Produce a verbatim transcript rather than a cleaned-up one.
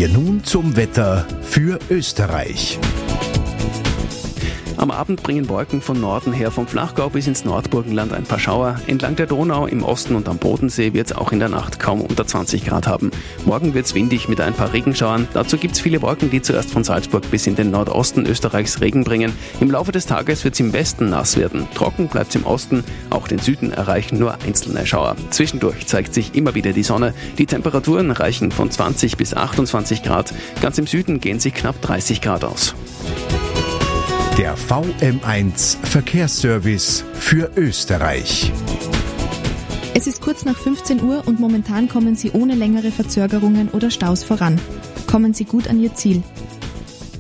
Wir nun zum Wetter für Österreich. Am Abend bringen Wolken von Norden her vom Flachgau bis ins Nordburgenland ein paar Schauer. Entlang der Donau, im Osten und am Bodensee wird es auch in der Nacht kaum unter zwanzig Grad haben. Morgen wird es windig mit ein paar Regenschauern. Dazu gibt es viele Wolken, die zuerst von Salzburg bis in den Nordosten Österreichs Regen bringen. Im Laufe des Tages wird es im Westen nass werden. Trocken bleibt es im Osten. Auch den Süden erreichen nur einzelne Schauer. Zwischendurch zeigt sich immer wieder die Sonne. Die Temperaturen reichen von zwanzig bis achtundzwanzig Grad. Ganz im Süden gehen sie knapp dreißig Grad aus. Der V M eins Verkehrsservice für Österreich. Es ist kurz nach fünfzehn Uhr und momentan kommen Sie ohne längere Verzögerungen oder Staus voran. Kommen Sie gut an Ihr Ziel.